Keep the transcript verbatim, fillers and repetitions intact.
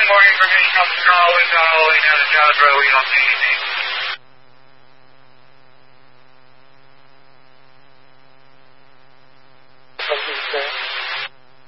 more information on the car, always on, always on the Jones Road, we don't see anything.